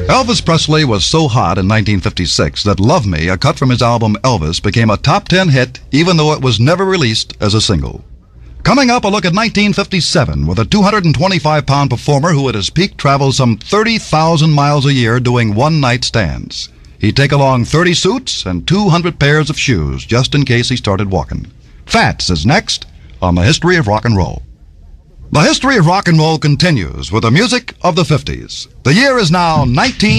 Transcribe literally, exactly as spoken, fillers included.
Elvis Presley was so hot in nineteen fifty-six that Love Me, a cut from his album Elvis, became a top ten hit even though it was never released as a single. Coming up, a look at nineteen fifty-seven with a two hundred twenty-five pound performer who at his peak traveled some thirty thousand miles a year doing one-night stands. He'd take along thirty suits and two hundred pairs of shoes just in case he started walking. Fats is next on the History of Rock and Roll. The history of rock and roll continues with the music of the fifties. The year is now nineteen